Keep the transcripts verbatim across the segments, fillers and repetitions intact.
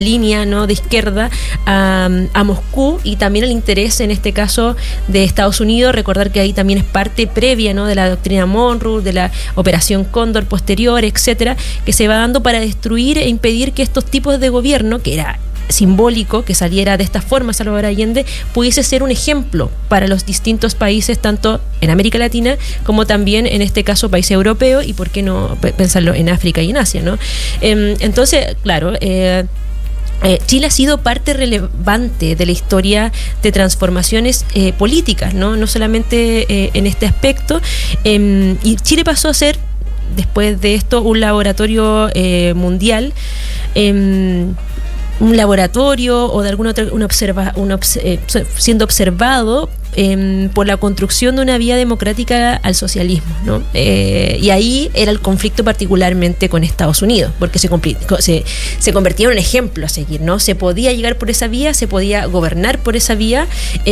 línea, ¿no?, de izquierda a, a Moscú, y también el interés en este caso de Estados Unidos. Recordar que ahí también es parte previa, ¿no?, de la doctrina Monroe, de la operación Cóndor posterior, etcétera, que se va dando para destruir e impedir que estos tipos de gobierno, que era simbólico que saliera de esta forma Salvador Allende, pudiese ser un ejemplo para los distintos países, tanto en América Latina como también en este caso países europeos, y por qué no pensarlo en África y en Asia, ¿no? Eh, entonces, claro, eh, Eh, Chile ha sido parte relevante de la historia de transformaciones eh, políticas, ¿no? No solamente eh, en este aspecto. Eh, y Chile pasó a ser, después de esto, un laboratorio eh, mundial, eh, un laboratorio o de alguna otra, una observa, una obs, eh, siendo observado Eh, por la construcción de una vía democrática al socialismo, ¿no? Eh, y ahí era el conflicto particularmente con Estados Unidos, porque se, se, se convertía en un ejemplo a seguir, ¿no? Se podía llegar por esa vía, se podía gobernar por esa vía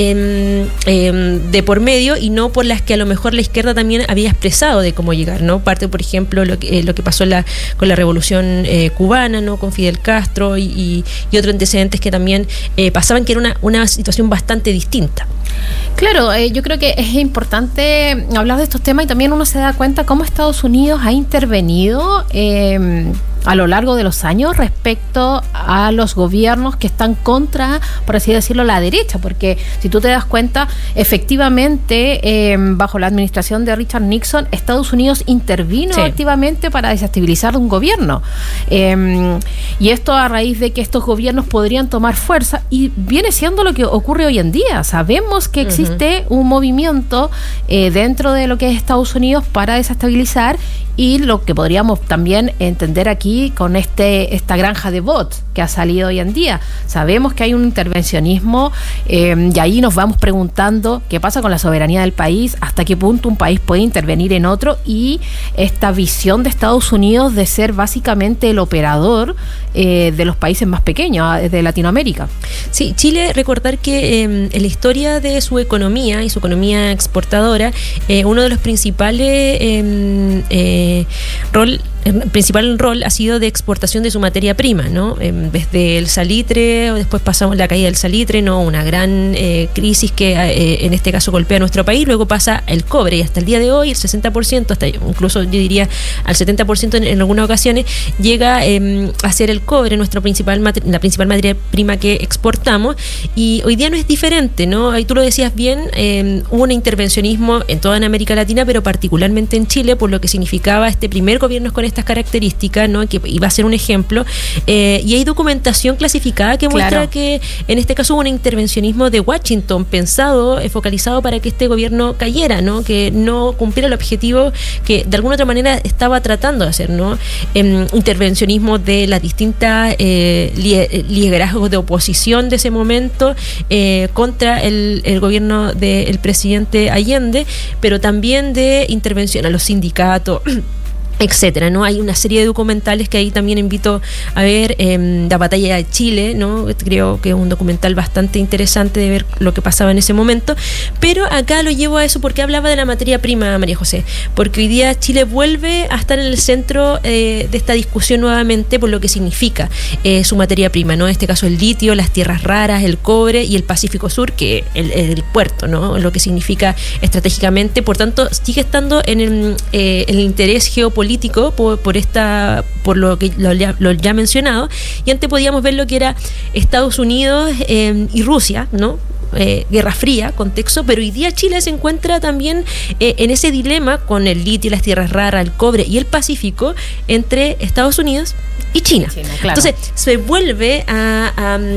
eh, eh, de por medio, y no por las que a lo mejor la izquierda también había expresado de cómo llegar, ¿no? Parte, por ejemplo, lo que, eh, lo que pasó la, con la revolución eh, cubana, ¿no?, con Fidel Castro y, y, y otros antecedentes que también eh, pasaban, que era una, una situación bastante distinta. Claro, eh, yo creo que es importante hablar de estos temas, y también uno se da cuenta cómo Estados Unidos ha intervenido eh, a lo largo de los años respecto a los gobiernos que están contra, por así decirlo, la derecha, porque si tú te das cuenta, efectivamente, eh, bajo la administración de Richard Nixon, Estados Unidos intervino sí. activamente para desestabilizar un gobierno. Eh, y esto a raíz de que estos gobiernos podrían tomar fuerza, y viene siendo lo que ocurre hoy en día. Sabemos que existe uh-huh. un movimiento eh, dentro de lo que es Estados Unidos para desestabilizar, y lo que podríamos también entender aquí con este esta granja de bots que ha salido hoy en día. Sabemos que hay un intervencionismo eh, y ahí nos vamos preguntando qué pasa con la soberanía del país, hasta qué punto un país puede intervenir en otro, y esta visión de Estados Unidos de ser básicamente el operador eh, de los países más pequeños de Latinoamérica. Sí, Chile, recordar que eh, en la historia de su economía y su economía exportadora, eh, uno de los principales eh, eh, rol el principal rol ha sido de exportación de su materia prima, ¿no? Eh, desde el salitre, después pasamos la caída del salitre, ¿no? Una gran eh, crisis que eh, en este caso golpea a nuestro país. Luego pasa el cobre, y hasta el día de hoy el sesenta por ciento, hasta incluso yo diría al setenta por ciento en, en algunas ocasiones, llega eh, a ser el cobre nuestro principal la principal materia prima que exportamos. Y hoy día no es diferente, ¿no? Ahí tú lo decías bien, eh, hubo un intervencionismo en toda América Latina, pero particularmente en Chile, por lo que significaba este primer gobierno con estas características, ¿no?, que iba a ser un ejemplo, eh, y hay documentación clasificada que muestra claro. que en este caso hubo un intervencionismo de Washington pensado, eh, focalizado para que este gobierno cayera, ¿no?, que no cumpliera el objetivo que de alguna otra manera estaba tratando de hacer, ¿no? Eh, intervencionismo de las distintas eh, liderazgos de oposición de ese momento eh, contra el, el gobierno del presidente Allende, pero también de intervención a los sindicatos, etcétera, ¿no? Hay una serie de documentales que ahí también invito a ver, eh, La batalla de Chile, ¿no? Creo que es un documental bastante interesante de ver lo que pasaba en ese momento, pero acá lo llevo a eso porque hablaba de la materia prima, María José, porque hoy día Chile vuelve a estar en el centro eh, de esta discusión nuevamente por lo que significa eh, su materia prima, ¿no? En este caso el litio, las tierras raras, el cobre y el Pacífico Sur, que el, el puerto, ¿no? Lo que significa estratégicamente. Por tanto, sigue estando en el, eh, el interés geopolítico Por, por esta por lo que lo, lo ya mencionado, y antes podíamos ver lo que era Estados Unidos eh, y Rusia, ¿no? Eh, Guerra Fría, contexto, pero hoy día Chile se encuentra también eh, en ese dilema con el litio, las tierras raras, el cobre y el Pacífico entre Estados Unidos y China. China claro. Entonces se vuelve a,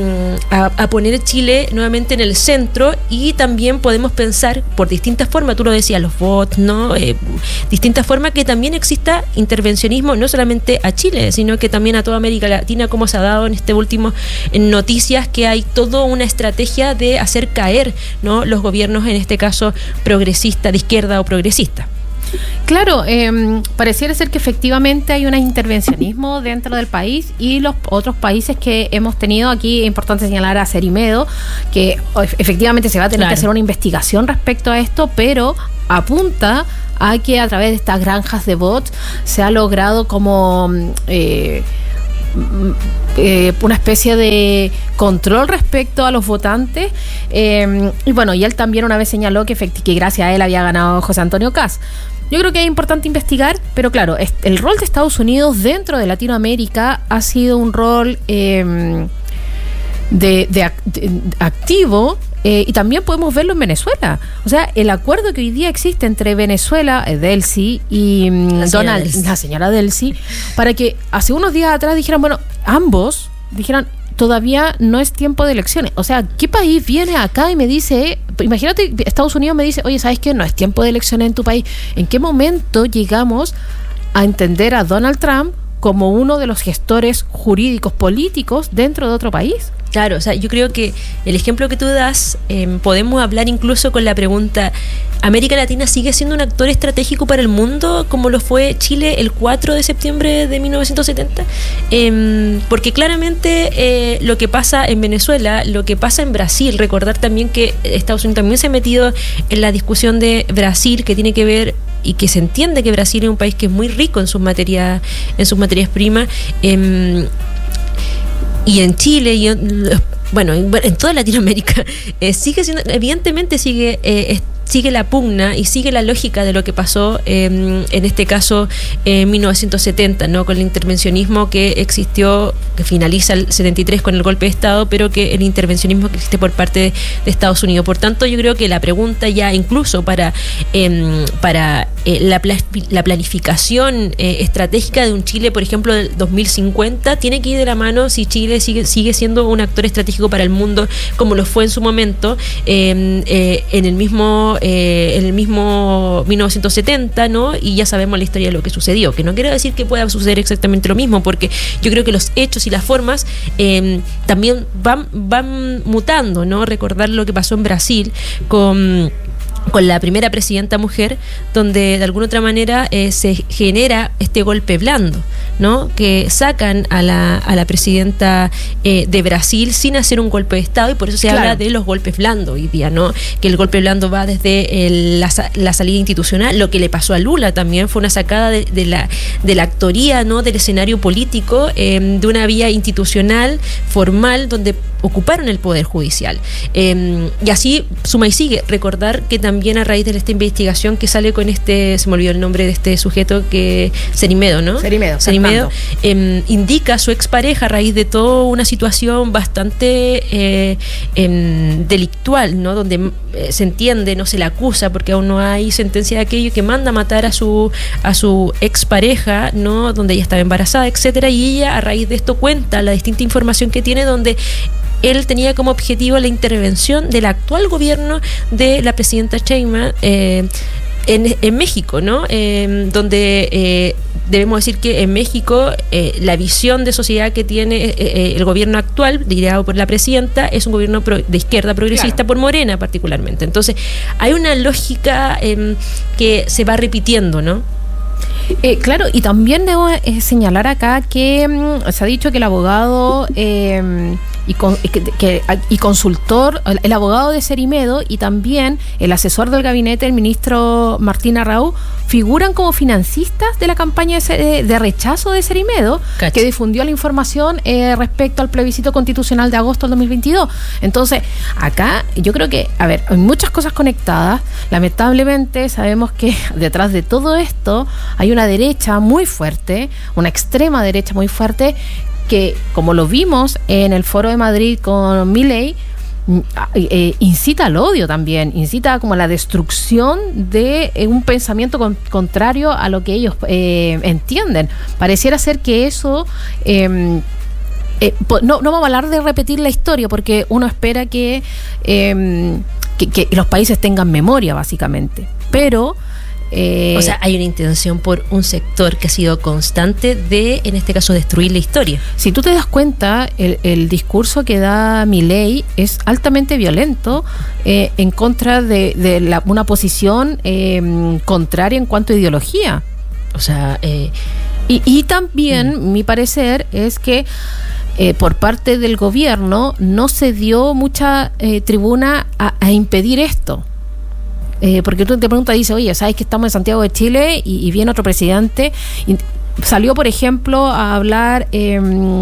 a, a poner Chile nuevamente en el centro, y también podemos pensar por distintas formas, tú lo decías, los bots, ¿no? Eh, distintas formas que también exista intervencionismo no solamente a Chile, sino que también a toda América Latina, como se ha dado en este último en noticias, que hay toda una estrategia de hacer caer, ¿no?, los gobiernos, en este caso progresista, de izquierda o progresista. Claro, eh, pareciera ser que efectivamente hay un intervencionismo dentro del país, y los otros países que hemos tenido aquí, es importante señalar a Cerimedo, que efectivamente se va a tener claro. que hacer una investigación respecto a esto, pero apunta a que a través de estas granjas de bots se ha logrado como... Eh, eh, una especie de control respecto a los votantes. Eh, y bueno, y él también una vez señaló que, que gracias a él había ganado José Antonio Kast. Yo creo que es importante investigar, pero claro, el rol de Estados Unidos dentro de Latinoamérica ha sido un rol eh, de, de, de activo. Eh, y también podemos verlo en Venezuela. O sea, el acuerdo que hoy día existe entre Venezuela, eh, Delcy y la Donald, Delcy. la señora Delcy, para que hace unos días atrás dijeran, bueno, ambos dijeran, todavía no es tiempo de elecciones. O sea, ¿qué país viene acá y me dice, imagínate, Estados Unidos me dice, oye, ¿sabes qué? No es tiempo de elecciones en tu país. ¿En qué momento llegamos a entender a Donald Trump como uno de los gestores jurídicos políticos dentro de otro país? Claro, o sea, yo creo que el ejemplo que tú das, eh, podemos hablar incluso con la pregunta, ¿América Latina sigue siendo un actor estratégico para el mundo como lo fue Chile el cuatro de septiembre de mil novecientos setenta? Eh, porque claramente eh, lo que pasa en Venezuela, lo que pasa en Brasil, recordar también que Estados Unidos también se ha metido en la discusión de Brasil, que tiene que ver y que se entiende que Brasil es un país que es muy rico en sus materias, en sus materias primas. Eh, Y en Chile, y en, bueno, en, en toda Latinoamérica, eh, sigue siendo, evidentemente sigue eh, sigue la pugna y sigue la lógica de lo que pasó eh, en este caso en mil novecientos setenta, ¿no? Con el intervencionismo que existió, que finaliza el setenta y tres con el golpe de Estado, pero que el intervencionismo que existe por parte de, de Estados Unidos. Por tanto, yo creo que la pregunta ya incluso para eh, para eh, la, la planificación eh, estratégica de un Chile, por ejemplo, del dos mil cincuenta, tiene que ir de la mano si Chile sigue, sigue siendo un actor estratégico para el mundo como lo fue en su momento, eh, eh, en el mismo Eh, en el mismo mil novecientos setenta, ¿no? Y ya sabemos la historia de lo que sucedió, que no quiero decir que pueda suceder exactamente lo mismo, porque yo creo que los hechos y las formas eh, también van, van mutando, ¿no? Recordar lo que pasó en Brasil con con la primera presidenta mujer, donde de alguna otra manera eh, se genera este golpe blando, ¿no? Que sacan a la, a la presidenta eh, de Brasil sin hacer un golpe de Estado, y por eso se claro. habla de los golpes blandos hoy día, ¿no? Que el golpe blando va desde el, la, la salida institucional. Lo que le pasó a Lula también fue una sacada de, de la de la actoría, ¿no? Del escenario político, eh, de una vía institucional, formal, donde ocuparon el poder judicial. Eh, y así suma y sigue. Recordar que también a raíz de esta investigación que sale con este, se me olvidó el nombre de este sujeto, que Cerimedo, ¿no? Cerimedo. Cerimedo eh, indica a su expareja a raíz de toda una situación bastante eh, eh, delictual, ¿no? Donde eh, se entiende, no se le acusa porque aún no hay sentencia de aquello, que manda a matar a su a su expareja, ¿no? Donde ella estaba embarazada, etcétera, y ella a raíz de esto cuenta la distinta información que tiene, donde él tenía como objetivo la intervención del actual gobierno de la presidenta Sheinbaum eh, en, en México, ¿no? Eh, donde eh, debemos decir que en México eh, la visión de sociedad que tiene eh, eh, el gobierno actual, liderado por la presidenta, es un gobierno pro, de izquierda progresista, claro. por Morena particularmente. Entonces, hay una lógica eh, que se va repitiendo, ¿no? Eh, claro, y también debo eh, señalar acá que mm, se ha dicho que el abogado eh, y, con, que, que, y consultor, el abogado de Cerimedo y también el asesor del gabinete, el ministro Martín Arrau, figuran como financistas de la campaña de, de rechazo de Cerimedo, Cacho. que difundió la información eh, respecto al plebiscito constitucional de agosto del dos mil veintidós. Entonces, acá yo creo que, a ver, hay muchas cosas conectadas. Lamentablemente sabemos que detrás de todo esto hay una derecha muy fuerte, una extrema derecha muy fuerte, que, como lo vimos en el Foro de Madrid con Milei, eh, incita al odio también, incita como a la destrucción de eh, un pensamiento con, contrario a lo que ellos eh, entienden. Pareciera ser que eso... Eh, eh, no, no vamos a hablar de repetir la historia, porque uno espera que, eh, que, que los países tengan memoria, básicamente. Pero... Eh, o sea, hay una intención por un sector que ha sido constante de, en este caso, destruir la historia. Si tú te das cuenta, el, el discurso que da Milei es altamente violento eh, en contra de, de la, una posición eh, contraria en cuanto a ideología. O sea, eh, y, y también, mm. mi parecer, es que Eh, por parte del gobierno no se dio mucha eh, tribuna a, a impedir esto. Eh, porque tú te preguntas, dices, oye, ¿sabes que estamos en Santiago de Chile y, y viene otro presidente? Y salió, por ejemplo, a hablar eh,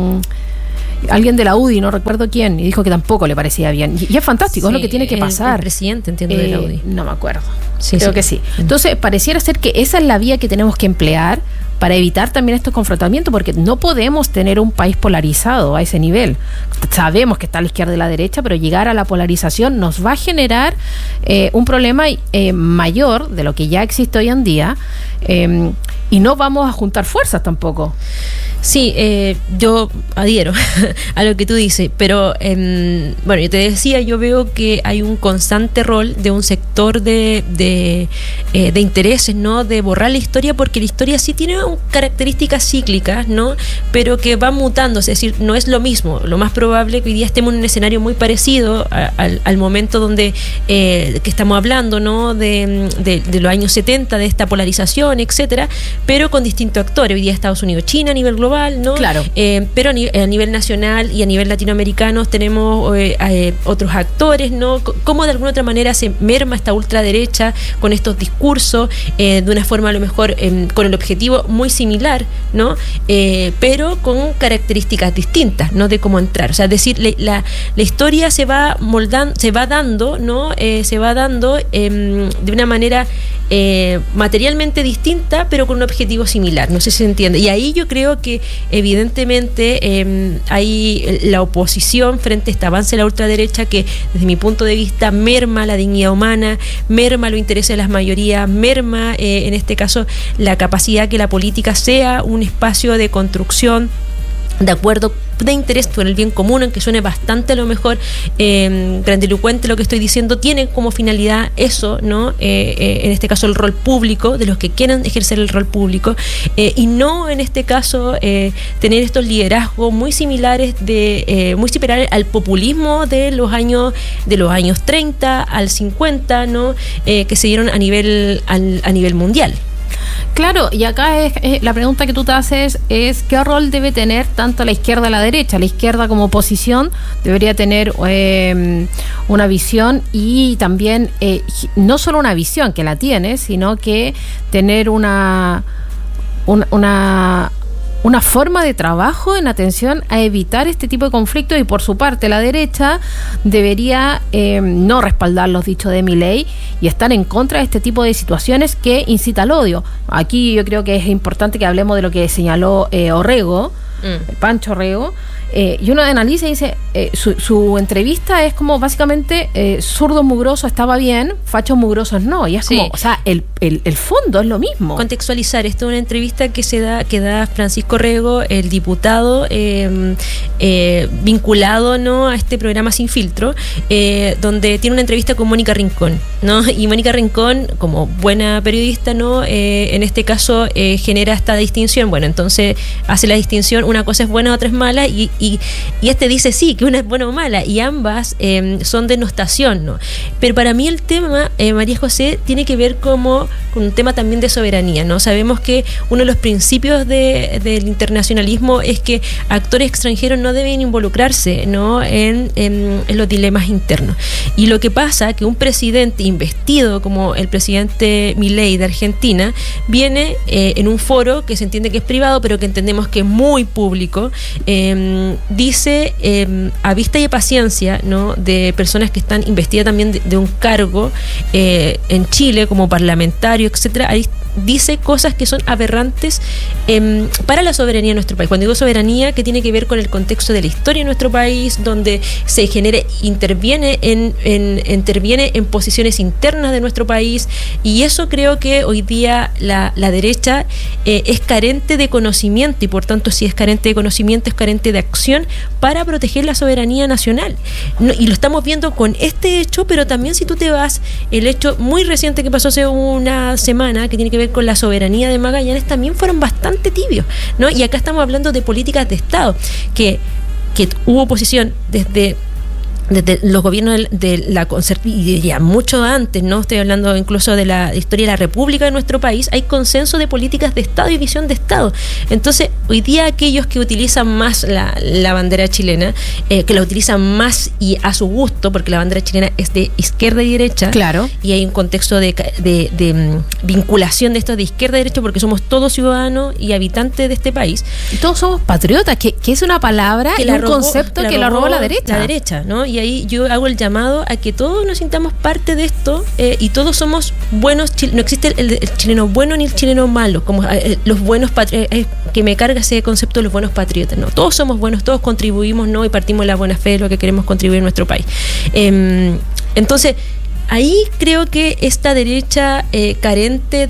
alguien de la U D I, no recuerdo quién, y dijo que tampoco le parecía bien. Y, y es fantástico, sí, es lo que tiene que pasar. El presidente, entiendo, eh, de la U D I. No me acuerdo. Sí, Creo sí. que sí. Entonces, pareciera ser que esa es la vía que tenemos que emplear para evitar también estos confrontamientos, porque no podemos tener un país polarizado a ese nivel. Sabemos que está a la izquierda y la derecha, pero llegar a la polarización nos va a generar eh, un problema eh, mayor de lo que ya existe hoy en día, eh, y no vamos a juntar fuerzas tampoco. Sí, eh, yo adhiero a lo que tú dices, pero eh, bueno, yo te decía, yo veo que hay un constante rol de un sector de, de, eh, de intereses, ¿no? De borrar la historia, porque la historia sí tiene un, características cíclicas, ¿no? Pero que va mutando, es decir, no es lo mismo. Lo más probable es que hoy día estemos en un escenario muy parecido a, al, al momento donde eh, que estamos hablando, ¿no? De, de, de los años setenta, de esta polarización, etcétera, pero con distintos actores. Hoy día Estados Unidos, China a nivel global, ¿no? Claro. Eh, pero a, ni- a nivel nacional y a nivel latinoamericano tenemos eh, eh, otros actores, ¿no? C- cómo de alguna otra manera se merma esta ultraderecha con estos discursos eh, de una forma a lo mejor eh, con el objetivo muy similar, ¿no? Eh, pero con características distintas, ¿no? De cómo entrar. O sea, es decir, le- la, la historia se va moldando, se va dando, ¿no? Eh, se va dando eh, de una manera eh, materialmente distinta, pero con un objetivo similar. No sé si se entiende. Y ahí yo creo que evidentemente eh, hay la oposición frente a este avance de la ultraderecha que, desde mi punto de vista, merma la dignidad humana, merma los intereses de las mayorías, merma, eh, en este caso, la capacidad que la política sea un espacio de construcción de acuerdo, de interés por el bien común, aunque suene bastante a lo mejor eh, grandilocuente lo que estoy diciendo, tiene como finalidad eso, ¿no? Eh, eh, en este caso el rol público, de los que quieren ejercer el rol público, eh, y no en este caso eh, tener estos liderazgos muy similares de eh, muy similares al populismo de los años de los años treinta al cincuenta, ¿no? Eh, que se dieron a nivel al, a nivel mundial. Claro, y acá es, es la pregunta que tú te haces es qué rol debe tener tanto la izquierda y la derecha. La izquierda como oposición debería tener eh, una visión y también eh, no solo una visión que la tiene, sino que tener una una, una una forma de trabajo en atención a evitar este tipo de conflictos, y por su parte la derecha debería eh, no respaldar los dichos de Milei y estar en contra de este tipo de situaciones que incita al odio. Aquí yo creo que es importante que hablemos de lo que señaló eh, Orrego, mm. Pancho Orrego, eh, y uno analiza y dice, eh, su, su entrevista es como básicamente eh, zurdos mugrosos estaba bien, fachos mugrosos no, y es sí. como, o sea, el, el, el fondo es lo mismo. Contextualizar, esto es una entrevista que se da, que da Francisco Orrego, el diputado eh, eh, vinculado, ¿no? a este programa Sin Filtro, eh, donde tiene una entrevista con Mónica Rincón, ¿no? Y Mónica Rincón, como buena periodista, ¿no? Eh, en este caso eh, genera esta distinción. Bueno, entonces hace la distinción, una cosa es buena, otra es mala, y Y, y este dice sí, que una es buena o mala, y ambas eh, son denostación, ¿no? Pero para mí el tema, eh, María José, tiene que ver como con un tema también de soberanía, ¿no? Sabemos que uno de los principios de, del internacionalismo es que actores extranjeros no deben involucrarse, ¿no? en, en, en los dilemas internos. Y lo que pasa es que un presidente investido como el presidente Milei de Argentina viene eh, en un foro que se entiende que es privado, pero que entendemos que es muy público, eh, dice eh, a vista y a paciencia, ¿no? de personas que están investidas también de, de un cargo eh, en Chile como parlamentario, etcétera, ahí dice cosas que son aberrantes eh, para la soberanía de nuestro país. Cuando digo soberanía, que tiene que ver con el contexto de la historia de nuestro país, donde se genere, interviene en, en, interviene en posiciones internas de nuestro país, y eso creo que hoy día la, la derecha eh, es carente de conocimiento, y por tanto si es carente de conocimiento es carente de acción para proteger la soberanía nacional. No, y lo estamos viendo con este hecho, pero también si tú te vas, el hecho muy reciente que pasó hace una semana, que tiene que ver con la soberanía de Magallanes, también fueron bastante tibios, ¿no? Y acá estamos hablando de políticas de Estado, que, que hubo oposición desde desde los gobiernos de la concertación, ya mucho antes, no estoy hablando incluso de la historia de la República de nuestro país, hay consenso de políticas de Estado y visión de Estado. Entonces, hoy día aquellos que utilizan más la, la bandera chilena, eh, que la utilizan más y a su gusto, porque la bandera chilena es de izquierda y derecha, claro, y hay un contexto de, de, de, de vinculación de esto de izquierda y derecha, porque somos todos ciudadanos y habitantes de este país. Y todos somos patriotas, que, que es una palabra que y un robó, concepto la que robó, la robó la derecha. La derecha, ¿no? Y ahí yo hago el llamado a que todos nos sintamos parte de esto eh, y todos somos buenos. No existe el, el chileno bueno ni el chileno malo, como eh, los buenos patriotas, eh, que me carga ese concepto de los buenos patriotas, ¿no? Todos somos buenos, todos contribuimos, ¿no? Y partimos de la buena fe de lo que queremos contribuir en nuestro país. Eh, entonces, ahí creo que esta derecha eh, carente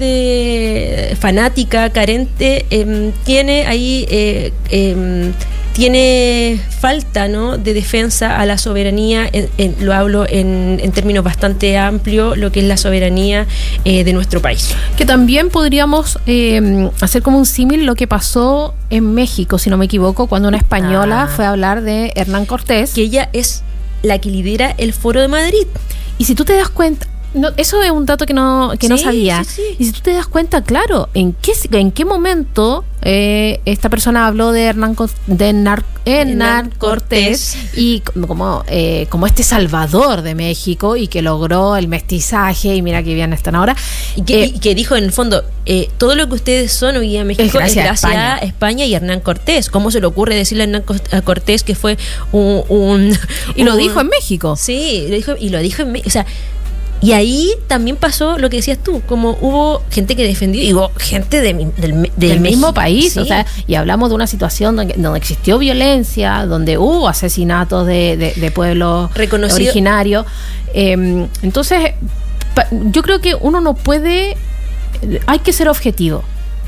de fanática, carente, eh, tiene ahí eh, eh, tiene falta, ¿no?, de defensa a la soberanía, en, en, lo hablo en, en términos bastante amplios, lo que es la soberanía eh, de nuestro país. Que también podríamos eh, hacer como un símil lo que pasó en México, si no me equivoco, cuando una española ah. fue a hablar de Hernán Cortés. Que ella es la que lidera el Foro de Madrid. Y si tú te das cuenta, no, eso es un dato que no que sí, no sabía. Sí, sí. Y si tú te das cuenta, claro, en qué en qué momento eh, esta persona habló de Hernán de Hernán, Hernán Cortés y como eh, como este salvador de México y que logró el mestizaje y mira qué bien están ahora y que, eh, y que dijo en el fondo eh, todo lo que ustedes son hoy día en México es gracias, es gracias a, España. a España y Hernán Cortés. ¿Cómo se le ocurre decirle a Hernán Cortés que fue un, un y lo un, dijo en México? Sí, lo dijo y lo dijo en México, o sea. Y ahí también pasó lo que decías tú, como hubo gente que defendió, y hubo gente de, del, del, del mismo país, sí. O sea, y hablamos de una situación donde, donde existió violencia, donde hubo asesinatos de, de, de pueblos originarios. Eh, entonces, pa, yo creo que uno no puede, hay que ser objetivo.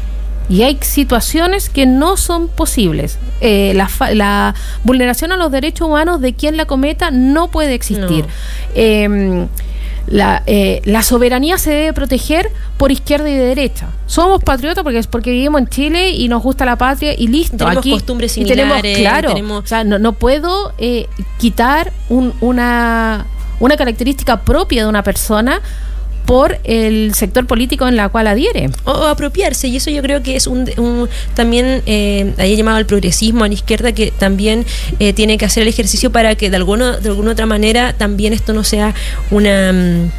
Y hay situaciones que no son posibles. Eh, la, la vulneración a los derechos humanos de quien la cometa no puede existir. No. Eh, La, eh, la soberanía se debe proteger por izquierda y de derecha. Somos patriotas porque es porque vivimos en Chile y nos gusta la patria y listo. Tenemos aquí, costumbres similares. Y tenemos, claro, tenemos... O sea, no, no puedo eh, quitar un, una, una característica propia de una persona por el sector político en la cual adhiere. O, o apropiarse, y eso yo creo que es un, un también, eh, ahí llamado al progresismo, a la izquierda, que también eh, tiene que hacer el ejercicio para que de alguna, de alguna otra manera también esto no sea una,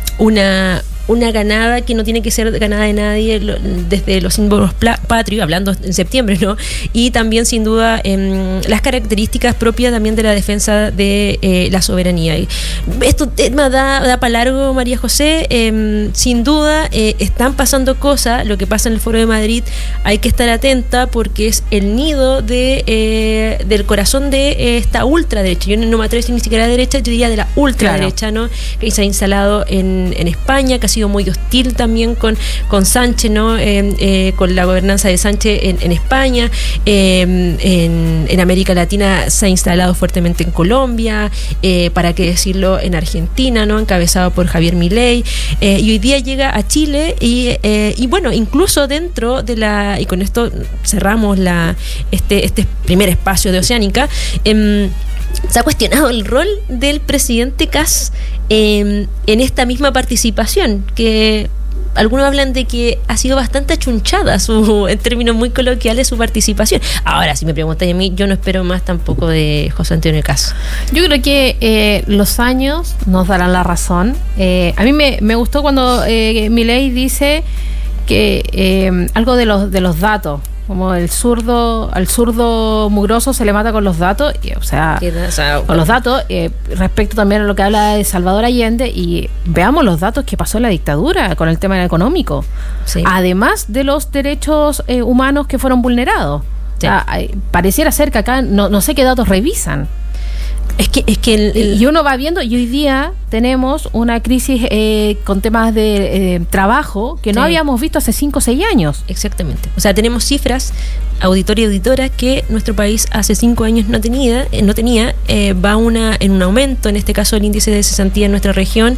una una ganada que no tiene que ser ganada de nadie, lo, desde los símbolos patrios, hablando en septiembre, ¿no? Y también, sin duda, eh, las características propias también de la defensa de eh, la soberanía. Y esto tema da, da para largo, María José. Eh, sin duda, eh, están pasando cosas. Lo que pasa en el Foro de Madrid hay que estar atenta porque es el nido de eh, del corazón de eh, esta ultraderecha. Yo no me atrevo a decir ni siquiera derecha, yo diría de la ultraderecha, claro, ¿no? Que se ha instalado en, en España, que ha sido muy hostil también con, con Sánchez, ¿no? Eh, eh, con la gobernanza de Sánchez en, en España, eh, en, en América Latina se ha instalado fuertemente en Colombia, eh, para qué decirlo en Argentina, ¿no? Encabezado por Javier Milei, eh, y hoy día llega a Chile y, eh, y bueno, incluso dentro de la, y con esto cerramos la este, este primer espacio de Oceánica, eh, se ha cuestionado el rol del presidente Kast eh, en esta misma participación, que algunos hablan de que ha sido bastante achunchada, su, en términos muy coloquiales, su participación. Ahora, si me preguntáis a mí, yo no espero más tampoco de José Antonio Kast. Yo creo que eh, los años nos darán la razón. Eh, a mí me, me gustó cuando eh, Milei dice que eh, algo de los, de los datos, como el zurdo, al zurdo mugroso se le mata con los datos, y, o sea, o sea con los datos, eh, respecto también a lo que habla de Salvador Allende, y veamos los datos que pasó en la dictadura con el tema económico, sí, además de los derechos eh, humanos que fueron vulnerados. Sí. O sea, pareciera ser que acá no, no sé qué datos revisan. Es que, es que el, el... y uno va viendo, y hoy día tenemos una crisis eh, con temas de eh, trabajo que no sí. habíamos visto hace cinco o seis años. Exactamente. O sea, tenemos cifras, auditor y auditora, que nuestro país hace cinco años no tenía, eh, no tenía eh, va una en un aumento, en este caso el índice de cesantía en nuestra región.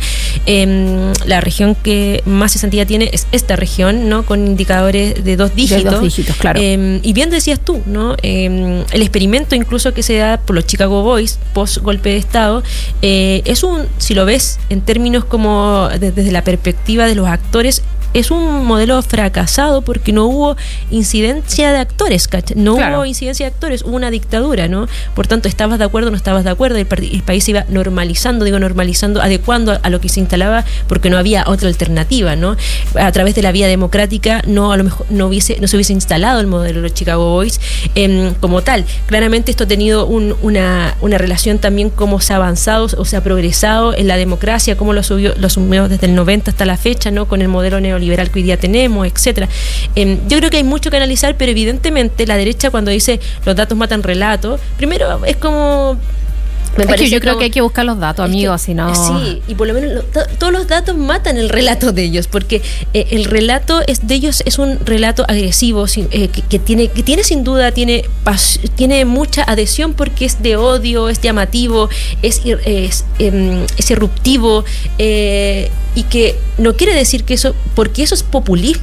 Eh, la región que más cesantía tiene es esta región, ¿no? Con indicadores de dos dígitos. De dos dígitos, claro. Eh, y bien decías tú, ¿no? Eh, el experimento incluso que se da por los Chicago Boys, post post golpe de Estado, eh, es un, si lo ves en términos como de, desde la perspectiva de los actores, es un modelo fracasado porque no hubo incidencia de actores, ¿cachai? No claro. hubo incidencia de actores, hubo una dictadura, ¿no? Por tanto, estabas de acuerdo o no estabas de acuerdo, el, el país se iba normalizando, digo normalizando, adecuando a, a lo que se instalaba porque no había otra alternativa, ¿no? A través de la vía democrática no a lo mejor no hubiese no se hubiese instalado el modelo de los Chicago Boys eh, como tal. Claramente esto ha tenido un, una, una relación también cómo se ha avanzado o se ha progresado en la democracia, cómo lo subió, lo asumió desde el noventa hasta la fecha, ¿no? Con el modelo neoliberal liberal que hoy día tenemos, etcétera. Eh, yo creo que hay mucho que analizar, pero evidentemente la derecha cuando dice los datos matan relatos, primero es como... Me es que yo creo como, que hay que buscar los datos, amigos, si no... Sí, y por lo menos lo, to, todos los datos matan el relato de ellos, porque eh, el relato es de ellos es un relato agresivo, eh, que, que tiene que tiene sin duda, tiene, pas, tiene mucha adhesión porque es de odio, es llamativo, es, es, eh, es irruptivo, eh, y que no quiere decir que eso, porque eso es populismo.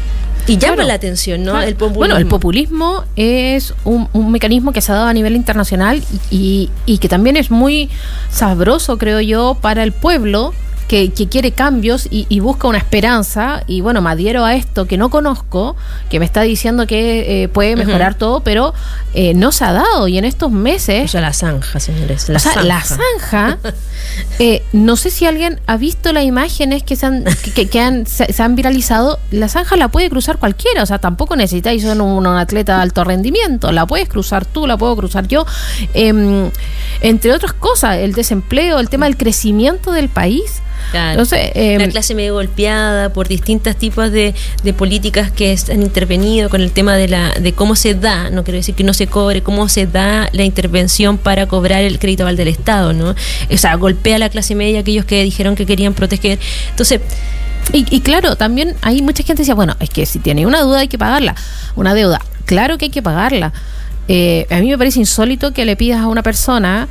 Y llama claro, la atención, ¿no? Claro. El populismo. Bueno, el populismo es un, un mecanismo que se ha dado a nivel internacional y, y que también es muy sabroso, creo yo, para el pueblo que, que quiere cambios y, y busca una esperanza. Y bueno, me adhiero a esto que no conozco, que me está diciendo que eh, puede mejorar uh-huh. todo, pero eh, no se ha dado. Y en estos meses... O sea, la zanja, señores. La o sea, zanja. La zanja eh, no sé si alguien ha visto las imágenes que se han, que, que han, se, se han viralizado. La zanja la puede cruzar cualquiera. O sea, tampoco necesitáis ser un, un atleta de alto rendimiento. La puedes cruzar tú, la puedo cruzar yo. Eh, entre otras cosas, el desempleo, el tema del crecimiento del país. Claro. Entonces, eh, la clase medio golpeada por distintos tipos de, de políticas que han intervenido con el tema de la de cómo se da, no quiero decir que no se cobre, cómo se da la intervención para cobrar el crédito aval del Estado, ¿no? O sea, golpea a la clase media, aquellos que dijeron que querían proteger. Entonces, y, y claro, también hay mucha gente que decía, bueno, es que si tiene una duda hay que pagarla, una deuda, claro que hay que pagarla. Eh, a mí me parece insólito que le pidas a una persona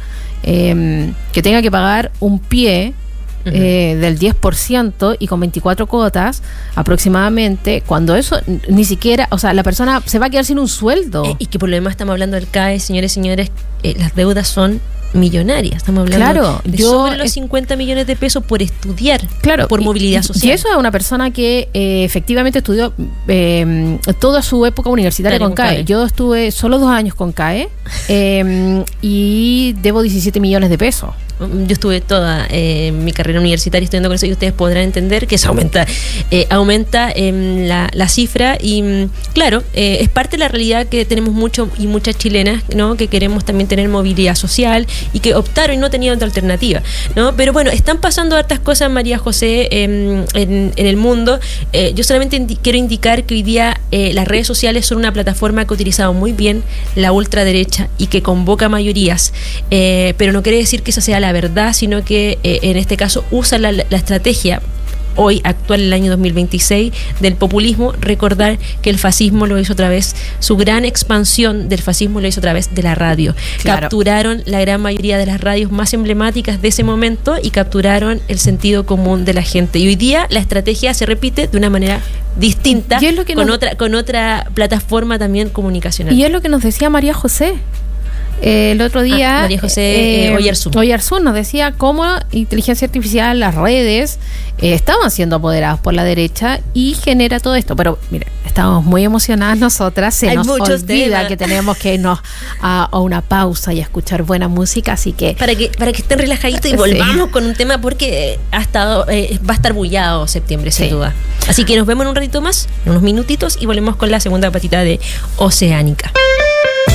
eh, que tenga que pagar un pie Uh-huh. Eh, del diez por ciento y con veinticuatro cuotas aproximadamente, cuando eso ni siquiera, o sea, la persona se va a quedar sin un sueldo. Eh, y que por lo demás estamos hablando del C A E, señores y señores, eh, las deudas son millonarias, estamos hablando claro, de yo, sobre los cincuenta millones de pesos por estudiar, claro, por y, movilidad social. Y eso es una persona que eh, efectivamente estudió eh, toda su época universitaria claro, con, con C A E. C A E. Yo estuve solo dos años con C A E eh, y debo diecisiete millones de pesos. Yo estuve toda eh, mi carrera universitaria estudiando con eso y ustedes podrán entender que eso aumenta eh, aumenta eh, la, la cifra y claro, eh, es parte de la realidad que tenemos mucho y muchas chilenas, ¿no? Que queremos también tener movilidad social y que optaron y no tenían otra alternativa, ¿no? Pero bueno, están pasando hartas cosas, María José, eh, en, en el mundo. Eh, yo solamente indi- quiero indicar que hoy día eh, las redes sociales son una plataforma que ha utilizado muy bien la ultraderecha y que convoca mayorías, eh, pero no quiere decir que esa sea la verdad, sino que eh, en este caso usa la, la estrategia hoy actual, en el año dos mil veintiséis, del populismo. Recordar que el fascismo lo hizo otra vez, su gran expansión del fascismo lo hizo otra vez de la radio. Claro. Capturaron la gran mayoría de las radios más emblemáticas de ese momento y capturaron el sentido común de la gente. Y hoy día la estrategia se repite de una manera distinta, con, nos... otra, con otra plataforma también comunicacional. Y es lo que nos decía María José. Eh, el otro día ah, María José eh, Oyarzún. Oyarzún nos decía cómo inteligencia artificial, las redes eh, estaban siendo apoderadas por la derecha y genera todo esto. Pero mire, estamos muy emocionadas nosotras, se Hay nos olvida temas. que tenemos que irnos a, a una pausa y a escuchar buena música, así que para que para que estén relajaditos y volvamos sí. con un tema porque ha estado eh, va a estar bullado septiembre sin sí. duda. Así que nos vemos en un ratito más, en unos minutitos y volvemos con la segunda patita de Oceánica.